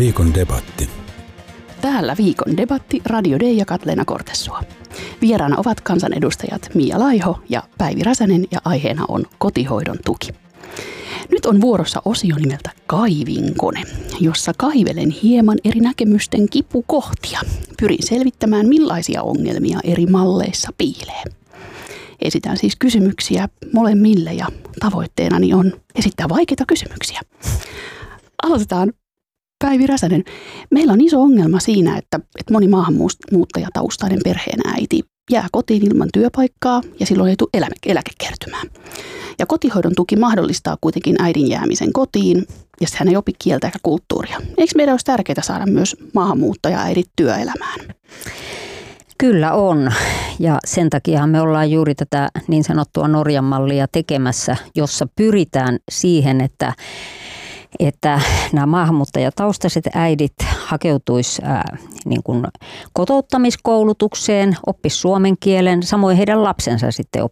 Viikon debatti. Täällä Viikon debatti Radio D ja Katleena Kortesua. Vieraana ovat kansanedustajat Mia Laiho ja Päivi Räsänen ja aiheena on kotihoidon tuki. Nyt on vuorossa osio nimeltä Kaivinkone, jossa kaivelen hieman eri näkemysten kipukohtia. Pyrin selvittämään, millaisia ongelmia eri malleissa piilee. Esitän siis kysymyksiä molemmille ja tavoitteenani on esittää vaikeita kysymyksiä. Aloitetaan. Päivi Räsänen, meillä on iso ongelma siinä, että moni maahanmuuttajataustainen perheenäiti jää kotiin ilman työpaikkaa ja silloin ei tule eläkekertymää. Ja kotihoidon tuki mahdollistaa kuitenkin äidin jäämisen kotiin ja hän ei opi kieltä eikä kulttuuria. Eikö meidän olisi tärkeää saada myös maahanmuuttajaäidit työelämään? Kyllä on, ja sen takia me ollaan juuri tätä niin sanottua Norjan mallia tekemässä, jossa pyritään siihen, että nämä maahanmuuttajataustaiset äidit hakeutuisi niin kuin kotouttamiskoulutukseen, oppisi suomen kielen, samoin heidän lapsensa sitten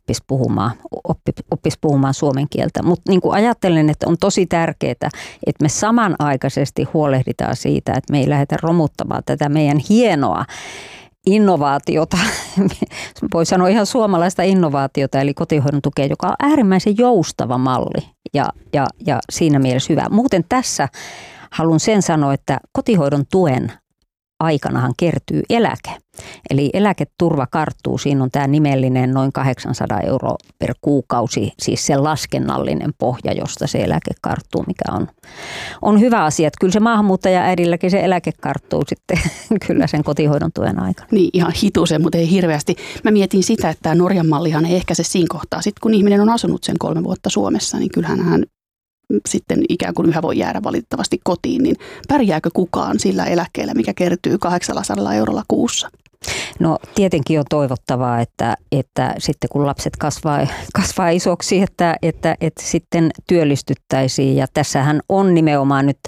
oppisi puhumaan suomen kieltä. Mutta niin kuin ajattelen, että on tosi tärkeää, että me samanaikaisesti huolehditaan siitä, että me ei lähdetä romuttamaan tätä meidän hienoa innovaatiota, voi sanoa ihan suomalaista innovaatiota, eli kotihoidon tukea, joka on äärimmäisen joustava malli ja siinä mielessä hyvä. Muuten tässä haluan sen sanoa, että kotihoidon tuen aikanahan kertyy eläke. Eli eläketurva karttuu, siinä on tämä nimellinen noin 800 € per kuukausi, siis se laskennallinen pohja, josta se eläke karttuu, mikä on hyvä asia. Että kyllä se maahanmuuttajaäidilläkin se eläke karttuu sitten kyllä sen kotihoidon tuen aikana. Niin ihan hitusen, mutta ei hirveästi. Mä mietin sitä, että tämä Norjan mallihan ei ehkä se siinä kohtaa. Sitten kun ihminen on asunut sen 3 vuotta Suomessa, niin kyllähän hän sitten ikään kuin yhä voi jäädä valitettavasti kotiin, niin pärjääkö kukaan sillä eläkkeellä, mikä kertyy 800 € kuussa? No tietenkin on toivottavaa, että sitten kun lapset kasvaa isoksi, että sitten työllistyttäisiin. Ja tässähän on nimenomaan nyt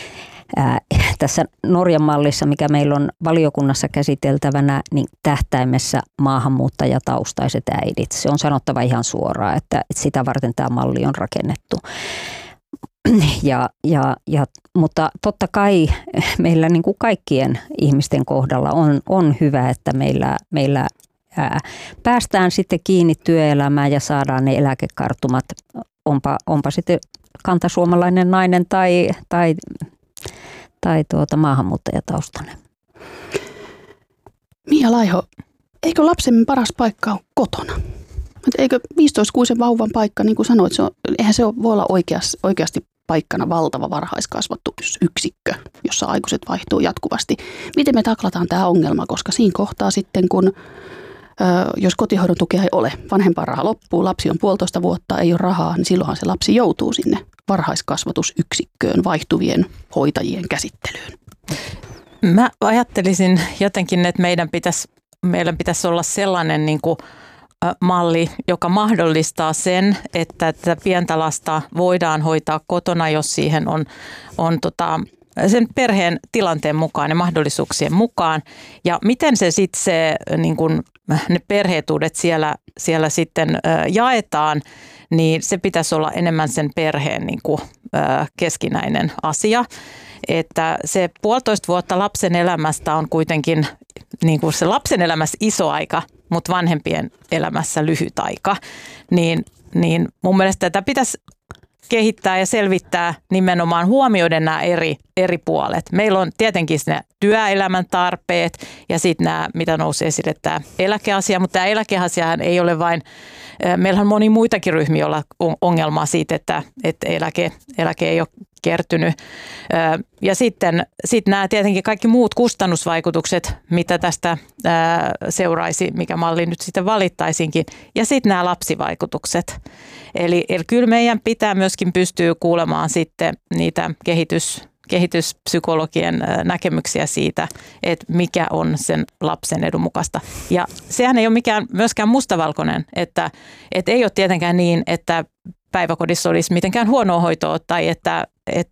tässä Norjan mallissa, mikä meillä on valiokunnassa käsiteltävänä, niin tähtäimessä maahanmuuttajataustaiset äidit. Se on sanottava ihan suoraan, että sitä varten tämä malli on rakennettu. Mutta totta kai meillä niin kuin kaikkien ihmisten kohdalla on hyvä, että meillä päästään sitten kiinni työelämään ja saadaan ne eläkekartumat, onpa sitten kantasuomalainen nainen tai maahanmuuttajataustainen. Mia Laiho, eikö lapsemme paras paikka ole kotona? Eikö 15-kuisen vauvan paikka, niin kuin sanoit, eihän se voi olla oikeasti paikkana valtava varhaiskasvatusyksikkö, jossa aikuiset vaihtuu jatkuvasti. Miten me taklataan tämä ongelma, koska siinä kohtaa sitten, kun jos kotihoidon tukea ei ole, vanhempainraha loppuu, lapsi on 1,5 vuotta, ei ole rahaa, niin silloinhan se lapsi joutuu sinne varhaiskasvatusyksikköön vaihtuvien hoitajien käsittelyyn. Mä ajattelisin jotenkin, että meidän pitäisi olla sellainen niin kuin malli, joka mahdollistaa sen, että tätä pientä lasta voidaan hoitaa kotona, jos siihen on sen perheen tilanteen mukaan ja mahdollisuuksien mukaan. Ja miten se sitten niin kun ne perheetuudet siellä sitten jaetaan, niin se pitäisi olla enemmän sen perheen niin kuin keskinäinen asia. Että se 1,5 vuotta lapsen elämästä on kuitenkin niin kuin se lapsen elämässä iso aika, mutta vanhempien elämässä lyhyt aika. Niin mun mielestä tätä pitäisi kehittää ja selvittää nimenomaan huomioiden nämä eri puolet. Meillä on tietenkin ne työelämän tarpeet ja sitten nämä, mitä nousee esille, tämä eläkeasia, mutta tämä eläkeasiahan ei ole vain, meillähän on moni muitakin ryhmiä, joilla on ongelmaa siitä, että eläke ei ole kertynyt. Ja sitten nämä tietenkin kaikki muut kustannusvaikutukset, mitä tästä seuraisi, mikä malli nyt sitten valittaisinkin, ja sitten nämä lapsivaikutukset. Eli kyllä meidän pitää myöskin pystyä kuulemaan sitten niitä kehityspsykologien näkemyksiä siitä, että mikä on sen lapsen edun mukaista. Ja sehän ei ole myöskään mustavalkoinen, että ei ole tietenkään niin, että päiväkodissa olisi mitenkään huonoa hoitoa tai että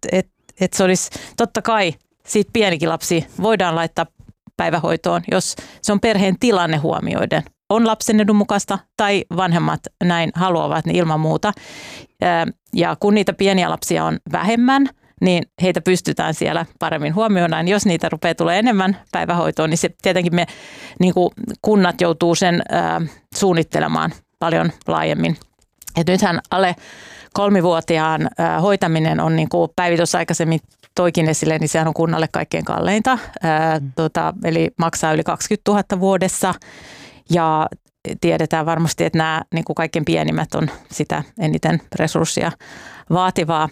se olisi totta kai siitä pienikin lapsi voidaan laittaa päivähoitoon, jos se on perheen tilanne huomioiden. On lapsen edun mukaista tai vanhemmat näin haluavat, niin ilman muuta. Ja kun niitä pieniä lapsia on vähemmän, niin heitä pystytään siellä paremmin huomioimaan. Jos niitä rupeaa tulee enemmän päivähoitoon, niin se tietenkin me niin kuin kunnat joutuu sen suunnittelemaan paljon laajemmin. Et nythän alle 3-vuotiaan hoitaminen on, niin kuin Päivi tuossa aikaisemmin toikin esille, niin sehän on kunnalle kaikkein kalleinta. Eli maksaa yli 20 000 vuodessa ja tiedetään varmasti, että nämä niin kuin kaikkein pienimmät on sitä eniten resurssia vaativaa.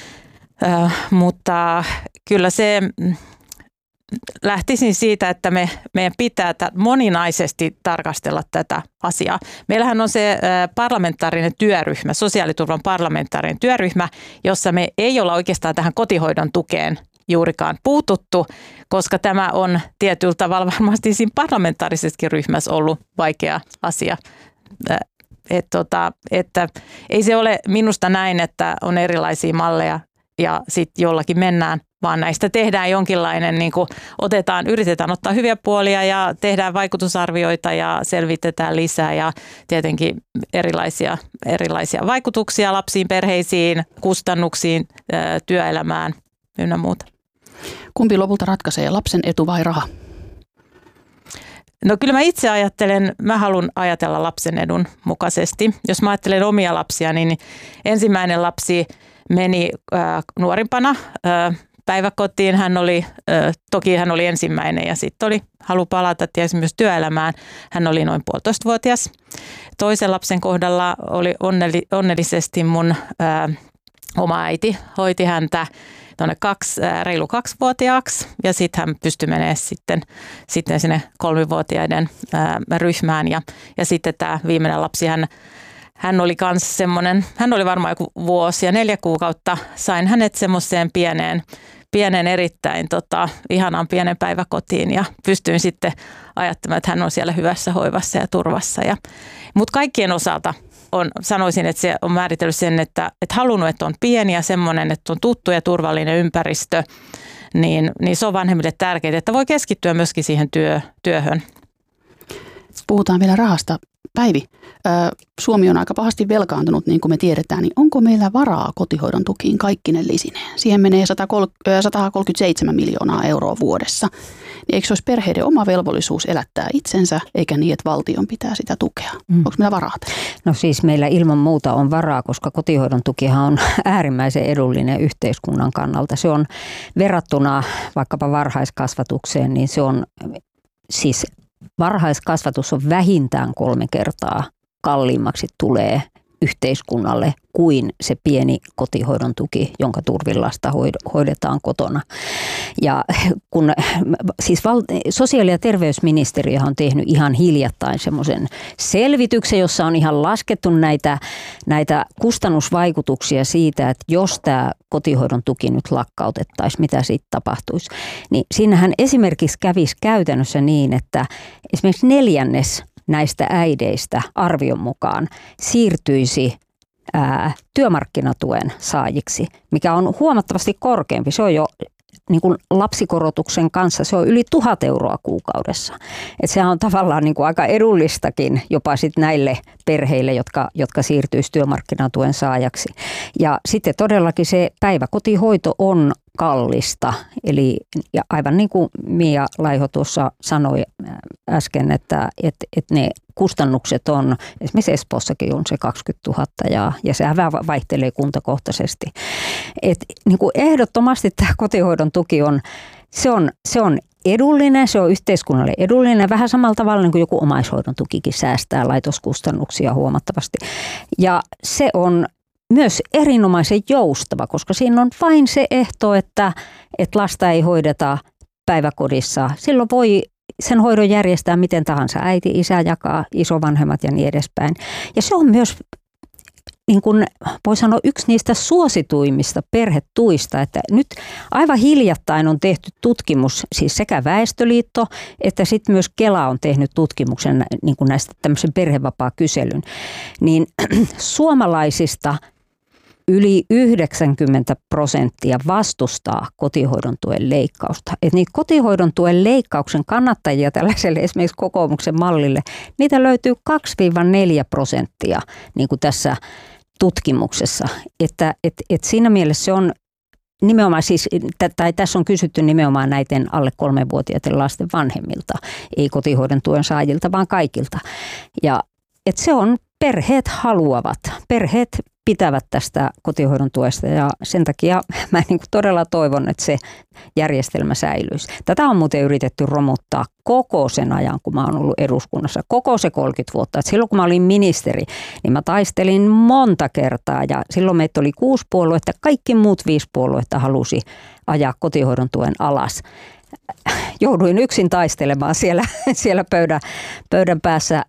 Mutta kyllä se lähtisin siitä, että meidän pitää moninaisesti tarkastella tätä asiaa. Meillähän on se parlamentaarinen työryhmä, sosiaaliturvan parlamentaarinen työryhmä, jossa me ei olla oikeastaan tähän kotihoidon tukeen juurikaan puututtu, koska tämä on tietyllä tavalla varmasti siinä parlamentaarisessakin ryhmässä ollut vaikea asia. Että ei se ole minusta näin, että on erilaisia malleja ja sitten jollakin mennään, vaan näistä tehdään jonkinlainen, niin kuin yritetään ottaa hyviä puolia ja tehdään vaikutusarvioita ja selvitetään lisää ja tietenkin erilaisia vaikutuksia lapsiin, perheisiin, kustannuksiin, työelämään ynnä muuta. Kumpi lopulta ratkaisee, lapsen etu vai raha? No kyllä mä itse mä haluan ajatella lapsen edun mukaisesti. Jos mä ajattelen omia lapsia, niin ensimmäinen lapsi meni nuorimpana päiväkotiin. Toki hän oli ensimmäinen ja sitten oli halu palata tietysti myös työelämään. Hän oli noin 1,5-vuotias. Toisen lapsen kohdalla oli onnellisesti mun oma äiti hoiti häntä tuonne reilu 2-vuotiaaksi ja sitten hän pystyi menemään sitten sinne 3-vuotiaiden ryhmään ja sitten tämä viimeinen lapsi, hän oli kans semmoinen, hän oli varmaan joku vuosi ja 4 kuukautta, sain hänet semmoiseen pienen erittäin ihanaan pienen päiväkotiin ja pystyin sitten ajattelemaan, että hän on siellä hyvässä hoivassa ja turvassa. Mutta kaikkien osalta sanoisin, että se on määritellyt sen, että halunnut, että on pieni ja semmoinen, että on tuttu ja turvallinen ympäristö, niin se on vanhemmille tärkeää, että voi keskittyä myöskin siihen työhön. Puhutaan vielä rahasta. Päivi, Suomi on aika pahasti velkaantunut, niin kuin me tiedetään, niin onko meillä varaa kotihoidon tukiin kaikkinen lisineen? Siihen menee 137 miljoonaa euroa vuodessa. Niin eikö se olisi perheiden oma velvollisuus elättää itsensä, eikä niin, että valtion pitää sitä tukea? Onko meillä varaa? No siis meillä ilman muuta on varaa, koska kotihoidon tukihan on äärimmäisen edullinen yhteiskunnan kannalta. Se on verrattuna vaikkapa varhaiskasvatukseen, niin se on siis varhaiskasvatus on vähintään 3 kertaa kalliimmaksi tulee yhteiskunnalle kuin se pieni kotihoidon tuki, jonka turvin lasta hoidetaan kotona. Ja kun siis sosiaali- ja terveysministeriö on tehnyt ihan hiljattain semmoisen selvityksen, jossa on ihan laskettu näitä kustannusvaikutuksia siitä, että jos tämä kotihoidon tuki nyt lakkautettaisiin, mitä siitä tapahtuisi. Niin siinähän esimerkiksi kävisi käytännössä niin, että esimerkiksi 1/4 näistä äideistä arvion mukaan siirtyisi työmarkkinatuen saajiksi, mikä on huomattavasti korkeampi. Se on jo niin kuin lapsikorotuksen kanssa, se on yli 1 000 euroa kuukaudessa. Et sehän on tavallaan niin kuin aika edullistakin jopa sit näille perheille, jotka siirtyisi työmarkkinatuen saajaksi. Ja sitten todellakin se päiväkotihoito on kallista. Eli ja aivan niin kuin Mia Laiho tuossa sanoi äsken, että ne kustannukset on, esimerkiksi Espoossakin on se 20 000 ja sehän vähän vaihtelee kuntakohtaisesti. Et niin kuin ehdottomasti tämä kotihoidon tuki se on edullinen, se on yhteiskunnalle edullinen, vähän samalla tavalla niin kuin joku omaishoidon tukikin säästää laitoskustannuksia huomattavasti. Ja se on myös erinomaisen joustava, koska siinä on vain se ehto, että lasta ei hoideta päiväkodissa. Silloin voi sen hoidon järjestää miten tahansa. Äiti, isä jakaa, isovanhemmat ja niin edespäin. Ja se on myös, niin kuin voi sanoa, yksi niistä suosituimmista perhetuista, että nyt aivan hiljattain on tehty tutkimus, siis sekä Väestöliitto että sitten myös Kela on tehnyt tutkimuksen niin kuin näistä tämmöisen perhevapaa-kyselyn, niin suomalaisista yli 90% vastustaa kotihoidon tuen leikkausta. Et niitä kotihoidon tuen leikkauksen kannattajia tällaiselle esimerkiksi kokoomuksen mallille, niitä löytyy 2-4% niin kuin tässä tutkimuksessa. Että siinä mielessä nimenomaan siis, tai tässä on kysytty nimenomaan näiden alle 3-vuotiaiden lasten vanhemmilta, ei kotihoidon tuen saajilta, vaan kaikilta. Ja että se on, perheet haluavat, perheet pitävät tästä kotihoidon tuesta ja sen takia mä niin kuin todella toivon, että se järjestelmä säilyisi. Tätä on muuten yritetty romuttaa koko sen ajan, kun mä oon ollut eduskunnassa, koko se 30 vuotta. Et silloin kun mä olin ministeri, niin mä taistelin monta kertaa ja silloin meitä oli 6 puoluetta, kaikki muut 5 puoluetta halusi ajaa kotihoidon tuen alas. Jouduin yksin taistelemaan siellä pöydän päässä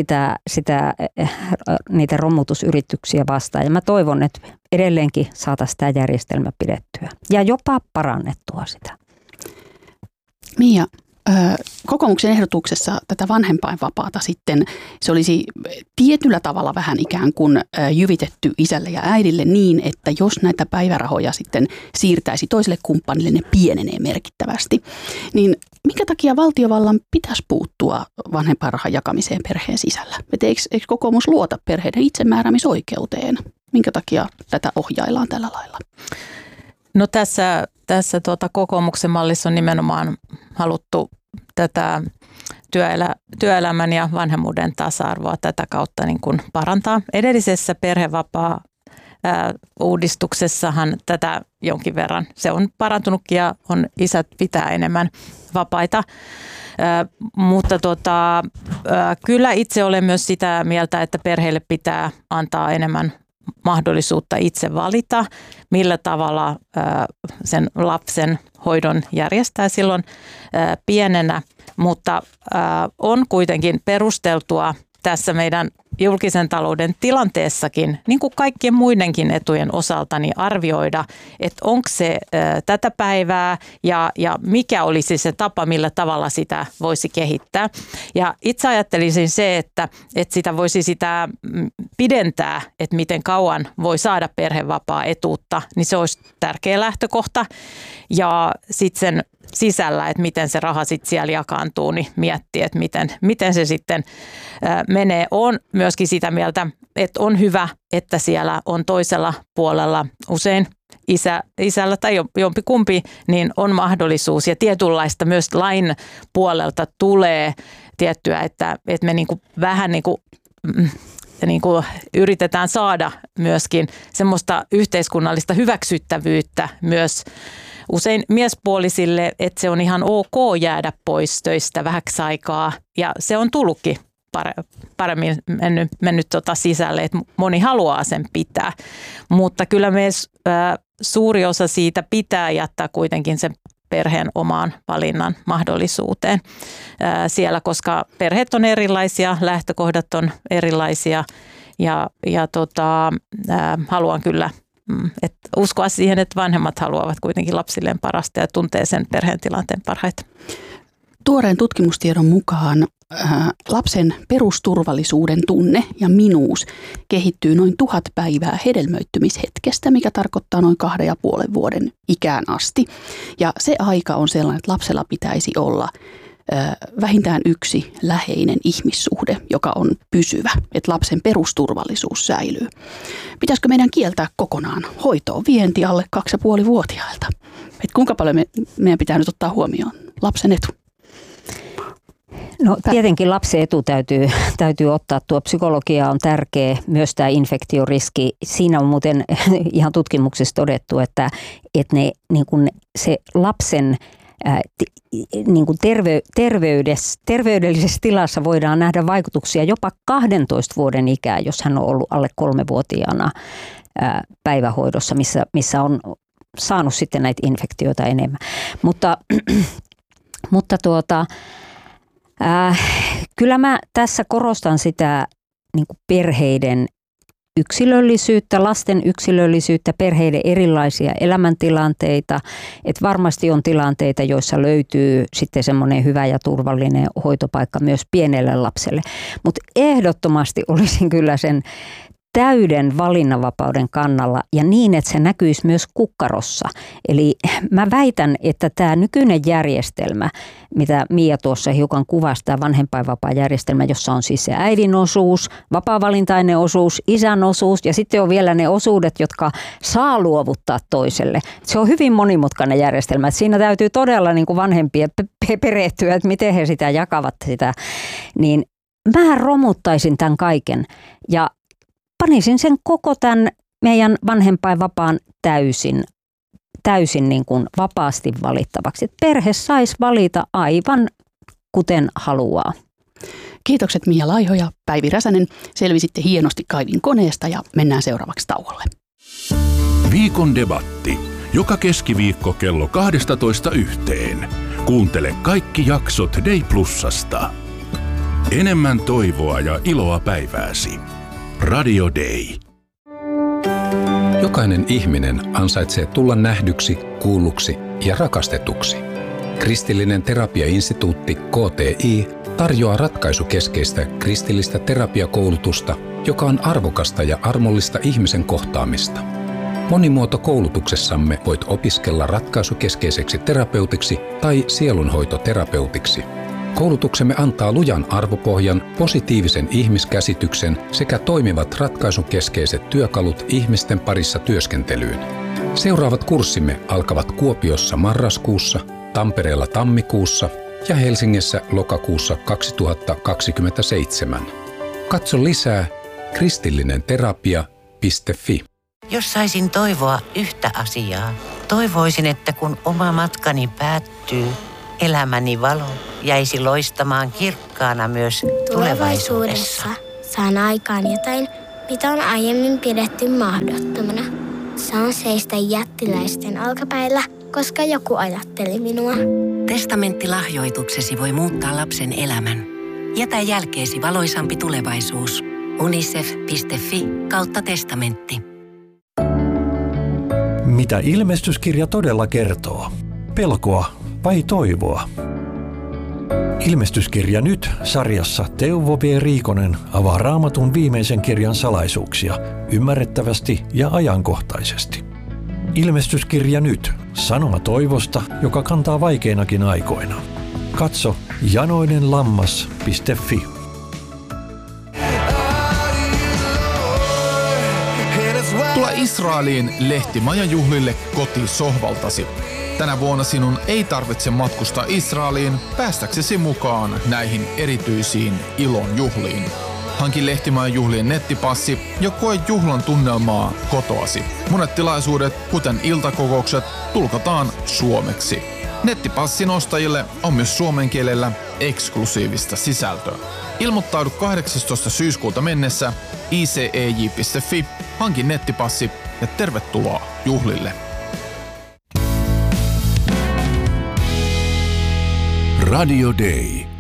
niitä romutusyrityksiä vastaan. Ja mä toivon, että edelleenkin saataisiin tämä järjestelmä pidettyä ja jopa parannettua sitä. Mia, kokoomuksen ehdotuksessa tätä vanhempainvapaata sitten se olisi tietyllä tavalla vähän ikään kuin jyvitetty isälle ja äidille niin, että jos näitä päivärahoja sitten siirtäisi toiselle kumppanille, ne pienenee merkittävästi. Niin minkä takia valtiovallan pitäisi puuttua vanhempainrahan jakamiseen perheen sisällä? Eikö kokoomus luota perheiden itsemääräämisoikeuteen? Minkä takia tätä ohjaillaan tällä lailla? No tässä kokoomuksen mallissa on nimenomaan haluttu tätä työelämän ja vanhemmuuden tasa-arvoa tätä kautta niin kuin parantaa. Edellisessä perhevapaa-uudistuksessahan tätä jonkin verran se on parantunutkin ja isät pitää enemmän vapaita. Mutta kyllä itse olen myös sitä mieltä, että perheille pitää antaa enemmän mahdollisuutta itse valita, millä tavalla sen lapsen hoidon järjestää silloin pienenä, mutta on kuitenkin perusteltua tässä meidän julkisen talouden tilanteessakin, niin kuin kaikkien muidenkin etujen osalta, niin arvioida, että onko se tätä päivää ja mikä olisi se tapa, millä tavalla sitä voisi kehittää. Ja itse ajattelisin se, että sitä voisi sitä pidentää, että miten kauan voi saada perhevapaa-etuutta, niin se olisi tärkeä lähtökohta. Ja sitten sen sisällä, että miten se raha sitten siellä jakaantuu, niin miettiä, että miten se sitten menee. On myöskin sitä mieltä, että on hyvä, että siellä on toisella puolella usein isällä tai jompikumpi, niin on mahdollisuus ja tietynlaista myös lain puolelta tulee tiettyä, että me niinku vähän niinku yritetään saada myöskin semmoista yhteiskunnallista hyväksyttävyyttä myös usein miespuolisille, että se on ihan ok jäädä pois töistä vähäksi aikaa ja se on tullutkin paremmin mennyt sisälle, että moni haluaa sen pitää, mutta kyllä myös suuri osa siitä pitää jättää kuitenkin sen perheen omaan valinnan mahdollisuuteen siellä, koska perheet on erilaisia, lähtökohdat on erilaisia ja haluan kyllä uskoa siihen, että vanhemmat haluavat kuitenkin lapsilleen parasta ja tuntee sen perheen tilanteen parhaiten. Tuoreen tutkimustiedon mukaan lapsen perusturvallisuuden tunne ja minuus kehittyy noin 1000 päivää hedelmöittymishetkestä, mikä tarkoittaa noin 2,5 vuoden ikään asti. Ja se aika on sellainen, että lapsella pitäisi olla vähintään yksi läheinen ihmissuhde, joka on pysyvä, että lapsen perusturvallisuus säilyy. Pitäisikö meidän kieltää kokonaan hoitoon vienti alle 2,5-vuotiailta? Et kuinka paljon meidän pitää nyt ottaa huomioon lapsen etu? No tietenkin lapsen etu täytyy ottaa. Tuo psykologia on tärkeä, myös tämä infektioriski. Siinä on muuten ihan tutkimuksessa todettu, että niin kun se lapsen niin kuin terveydellisessä tilassa voidaan nähdä vaikutuksia jopa 12 vuoden ikään, jos hän on ollut alle 3-vuotiaana päivähoidossa, missä on saanut sitten näitä infektioita enemmän. Mutta kyllä mä tässä korostan sitä niin kuin perheiden yksilöllisyyttä, lasten yksilöllisyyttä, perheiden erilaisia elämäntilanteita. Että varmasti on tilanteita, joissa löytyy sitten semmoinen hyvä ja turvallinen hoitopaikka myös pienelle lapselle. Mutta ehdottomasti olisin kyllä sen täyden valinnanvapauden kannalla ja niin, että se näkyisi myös kukkarossa. Eli mä väitän, että tämä nykyinen järjestelmä, mitä Mia tuossa hiukan kuvasi, tämä vanhempainvapaajärjestelmä, jossa on siis se äidin osuus, vapaa-valintainen osuus, isän osuus ja sitten on vielä ne osuudet, jotka saa luovuttaa toiselle. Se on hyvin monimutkainen järjestelmä. Siinä täytyy todella niin kuin vanhempien perehtyä, että miten he sitä jakavat sitä. Niin mä romuttaisin tämän kaiken ja panisin sen koko tämän meidän vanhempainvapaan täysin niin kuin vapaasti valittavaksi. Että perhe saisi valita aivan kuten haluaa. Kiitokset Mia Laiho ja Päivi Räsänen. Selvisitte hienosti kaivin koneesta ja mennään seuraavaksi tauolle. Viikon debatti. Joka keskiviikko kello 12:00. Kuuntele kaikki jaksot Day Plusasta. Enemmän toivoa ja iloa päivääsi. Radio Day. Jokainen ihminen ansaitsee tulla nähdyksi, kuulluksi ja rakastetuksi. Kristillinen terapiainstituutti KTI tarjoaa ratkaisukeskeistä kristillistä terapiakoulutusta, joka on arvokasta ja armollista ihmisen kohtaamista. Monimuotokoulutuksessamme voit opiskella ratkaisukeskeiseksi terapeutiksi tai sielunhoitoterapeutiksi. Koulutuksemme antaa lujan arvopohjan, positiivisen ihmiskäsityksen sekä toimivat ratkaisukeskeiset työkalut ihmisten parissa työskentelyyn. Seuraavat kurssimme alkavat Kuopiossa marraskuussa, Tampereella tammikuussa ja Helsingissä lokakuussa 2027. Katso lisää kristillinenterapia.fi. Jos saisin toivoa yhtä asiaa, toivoisin, että kun oma matkani päättyy, elämäni valo jäisi loistamaan kirkkaana myös tulevaisuudessa. Saan aikaan jotain, mitä on aiemmin pidetty mahdottomana. Saan seistä jättiläisten olkapäillä, koska joku ajatteli minua. Testamenttilahjoituksesi voi muuttaa lapsen elämän. Jätä jälkeesi valoisampi tulevaisuus. unicef.fi/testamentti. Mitä ilmestyskirja todella kertoo? Pelkoa vai toivoa? Ilmestyskirja nyt -sarjassa Teuvo V. Riikonen avaa Raamatun viimeisen kirjan salaisuuksia ymmärrettävästi ja ajankohtaisesti. Ilmestyskirja nyt -sanoma toivosta, joka kantaa vaikeinakin aikoina. Katso janoinenlammas.fi. Tule Israeliin lehtimajajuhlille kotisohvaltasi. Tänä vuonna sinun ei tarvitse matkustaa Israeliin päästäksesi mukaan näihin erityisiin ilon juhliin. Hanki lehtimajajuhlien nettipassi ja koe juhlan tunnelmaa kotoasi. Monet tilaisuudet, kuten iltakokoukset, tulkataan suomeksi. Nettipassin ostajille on myös suomen kielellä eksklusiivista sisältöä. Ilmoittaudu 18. syyskuuta mennessä icej.fi, hanki nettipassi ja tervetuloa juhlille. Radio Day.